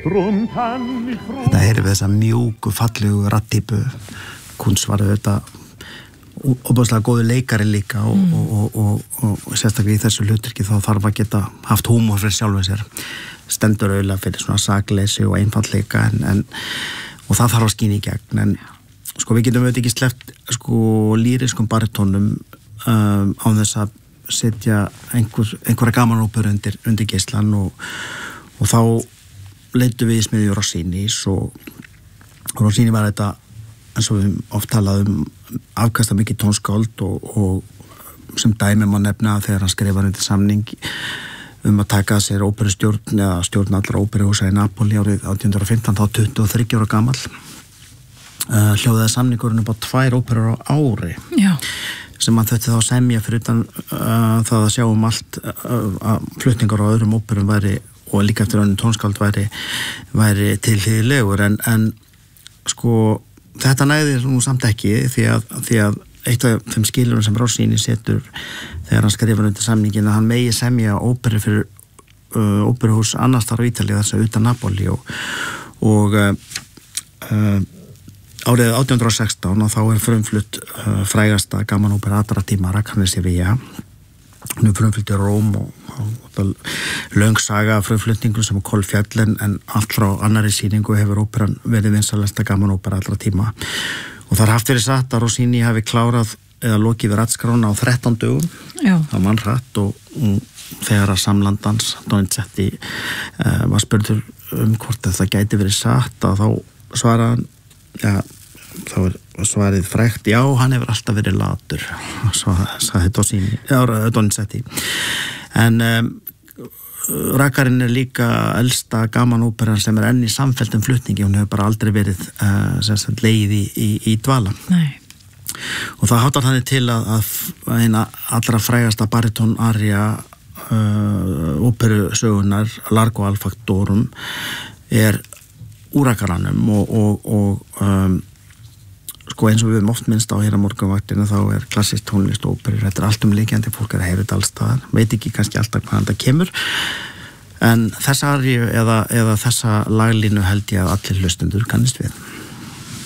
Þetta heyrir við þessa mjúku, fallegu raddtípu. Kunz var þetta óbúðslega góður leikari líka og sérstaklega í þessu hlutverki þá þarf að geta haft húmor fyrir sjálfum sér. Stendur auðvitað fyrir svona sakleysi og einfaldleika og það þarf að skína í gegn. En sko við getum auðvitað ekki sleppt sko lýriskum baritónum án þess að setja einhverja gamanópur undir geislan og þá leitum við í smiðju Rossinis og Rossini var þetta eins og við oft talaðum afkasta mikið tónskáld og sem dæmi má nefna þegar hann skrifar undir samning að taka að sér óperustjórn eða stjórn allra óperuhúsa í Napoli árið 1815 þá 23 ára gamall hljóðaði samningurinn upp á 2 óperur á ári. Já. Sem hann þurfti þá að semja fyrir utan það að sjá allt flutningar á öðrum óperum væri og líka eftir önnum tónskáld væri tilhlýðilegur en sko þetta næðir nú samt ekki því að eitt af þeim skilurum sem Rossini setur þegar hann skrifar undir samningin að hann megi semja óperu fyrir óperuhús annars þar á Ítalíu þess að utan Napoli og árið 1816 og þá frumflutt frægasta gamanópera allra tíma Rakane Sevilla. Nú frumflutt í Róm og löng saga af frumflutningum sem kolfjall en allt frá annarri sýningu hefur óperan verið vinsalasta gamanópera allra tíma og það haft verið satt að Rossini hafi klárað eða lokið við raddskrána á 13 dögum. Já. Það mann hratt og þegar að samlandans Donizetti var spurður hvort þetta gæti verið satt að þá svaraði hann þá svarið frægt, já, hann hefur alltaf verið latur, svo sagði Donizetti. En Rakarinn líka elsta gamanóperan sem enn í samfelldum flutningi, hún hefur bara aldrei verið leið í dvala. Nei. Og það háttar þannig til að eina allra frægasta baritón-aría óperusögunar Largo al Factorum úr Rakaranum og sko eins og við höfum oft minnst á hér á morgunvaktinni þá klassísk tónlist og óperur, þetta allt líkjandi, fólk að heyra þetta alls staðar, veit ekki kannski alltaf hvaðan þetta kemur en þessa aríu eða þessa laglínu held ég að allir hlustendur kannist við.